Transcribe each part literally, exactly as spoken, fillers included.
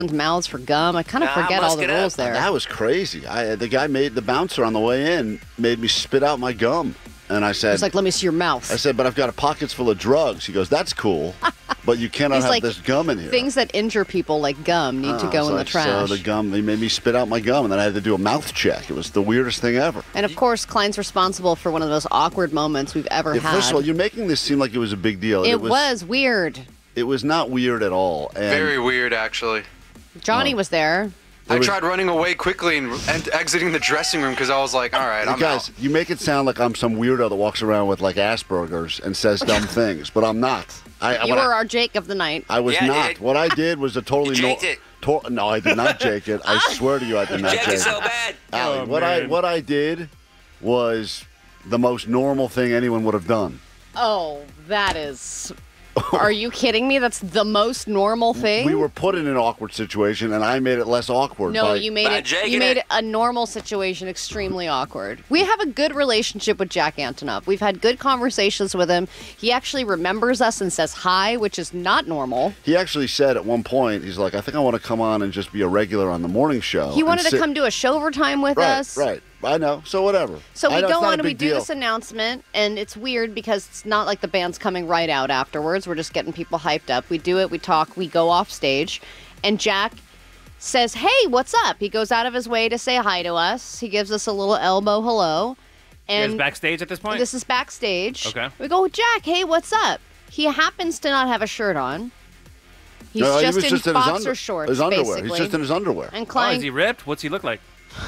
mouths for gum. I kind of Nah, forget all the musk it rules up. there. That was crazy. I, the guy made the bouncer on the way in made me spit out my gum, and I said, He's like, let me see your mouth. I said, but I've got a pockets full of drugs. He goes, that's cool, but you cannot He's have like, this gum in here. Things that injure people, like gum, need to Oh, go it's in like, the trash. So the gum, he made me spit out my gum, and then I had to do a mouth check. It was the weirdest thing ever. And of course, Klein's responsible for one of the most awkward moments we've ever Yeah, had. first of all, you're making this seem like it was a big deal. it, was, was weird. It was not weird at all. And Very weird, actually. Johnny Oh. was there. I was- tried running away quickly and, and exiting the dressing room because I was like, all right, You I'm guys, out. you make it sound like I'm some weirdo that walks around with like Asperger's and says dumb things, but I'm not. I, You what were I, our Jake of the night. I was Yeah, not. dude. What I did was a totally You no. jaked it. To, no, I did not jake it. I swear to you, I did not Jake jake is it. so bad. Allie, Oh, what I man. what I did was the most normal thing anyone would have done. Oh, that is... Are you kidding me? That's the most normal thing? We were put in an awkward situation, and I made it less awkward. No, by, you made by it. jagging You made it. a normal situation extremely awkward. We have a good relationship with Jack Antonoff. We've had good conversations with him. He actually remembers us and says hi, which is not normal. He actually said at one point, he's like, I think I want to come on and just be a regular on the morning show. He and wanted to sit- come do a show overtime with Right, us. right. I know. So whatever. So I we know it's go not a on and we big do deal. this announcement, and it's weird because it's not like the band's coming right out afterwards. We're just getting people hyped up. We do it, we talk, we go off stage, and Jack says, hey, what's up? He goes out of his way to say hi to us. He gives us a little elbow hello. You guys And backstage at this point? this is backstage. Okay. We go, Jack, hey, what's up? He happens to not have a shirt on. He's No, he just was in just in boxer his, under, shorts, his underwear. basically. He's just in his underwear. And Oh, Klein, is he ripped? What's he look like?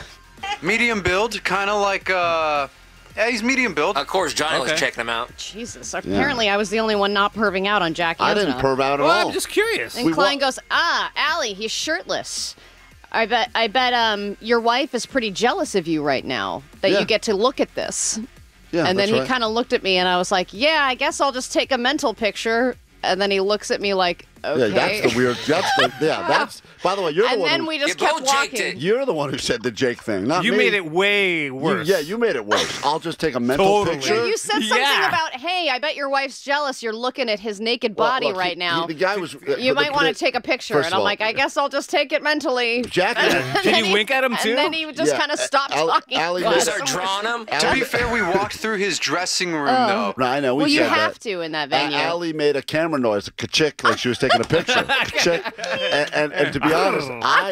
Medium build, kind of like, uh, yeah, he's medium build. Of course, Johnny was Okay. checking him out. Jesus, apparently I was the only one not perving out on Jack I didn't Antonoff. perv out at Well, all. I'm just curious. And We Klein wa- goes, ah, Allie, he's shirtless. I bet, I bet, um, your wife is pretty jealous of you right now that Yeah. you get to look at this. yeah, and then that's he right. kind of looked at me, and I was like, yeah, I guess I'll just take a mental picture. And then he looks at me like, okay. Yeah, that's the weird. That's the yeah. That's by the way, you're the and one. then who, we just You kept both jaked walking. it. You're the one who said the Jake thing, not You me. made it way You- worse. yeah, you made it worse. I'll just take a mental Totally. picture. No, you said something Yeah. about, hey, I bet your wife's jealous. You're looking at his naked Well, body look, right he- now. he- the guy was. you might want to take a picture. First And of I'm all- like, I guess I'll just take it mentally. Jack. Did And you wink at him, too? And then he just Yeah, kind of stopped Al- talking. Allie to You was- us. start drawing him. To be fair, we walked through his dressing room, Oh. though. No, I know. We Well, you said have that. to in that A- venue. Allie made a camera noise, a ka-chick, like she was taking a picture. Ka-chick. And, and, and to be honest,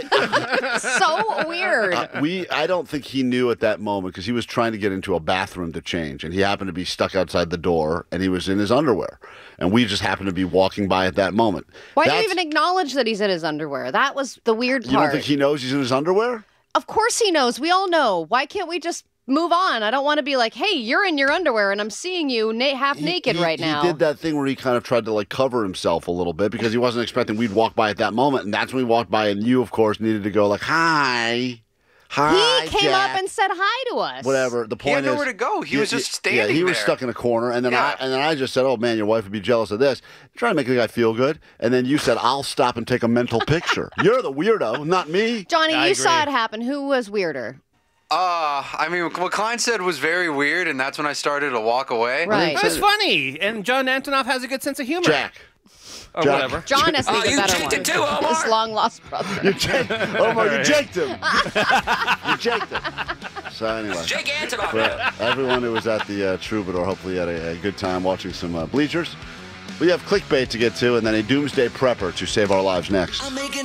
I so weird. uh, we I don't think he knew at that moment because he was trying to get into a bathroom to change, and he happened to be stuck outside the door, and he was in his underwear, and we just happened to be walking by at that moment. Why do you That's- even acknowledge that he's in his underwear? That was the weird You don't part. think he knows he's in his underwear? Of course he knows. We all know. Why can't we just move on? I don't want to be like, hey, you're in your underwear and I'm seeing you na- half He- naked he- right now. He did that thing where he kind of tried to like cover himself a little bit because he wasn't expecting we'd walk by at that moment, and that's when we walked by, and you, of course, needed to go like, "Hi, hi." He came Jack." up and said hi to us. Whatever. The He point had is, nowhere to go. He Yeah, was just yeah, standing Yeah, he was there. stuck in a corner, and then Yeah. I and then I just said, "Oh man, your wife would be jealous of this." Trying to make the guy feel good, and then you said, "I'll stop and take a mental picture." You're the weirdo, not me. Johnny, I you saw it agree. happen. Who was weirder? Uh, I mean, what Klein said was very weird, and that's when I started to walk away. Right. It was funny, and John Antonoff has a good sense of humor. Jack, Or Jack. whatever. John has to Oh, be the you better checked one. it too, Omar. His long lost brother. you jaked. Omar, you jaked him. you jaked him. So anyway, Jake Antonoff. for everyone who was at the uh, Troubadour, hopefully had a, a good time watching some uh, bleachers. We have clickbait to get to, and then a doomsday prepper to save our lives next.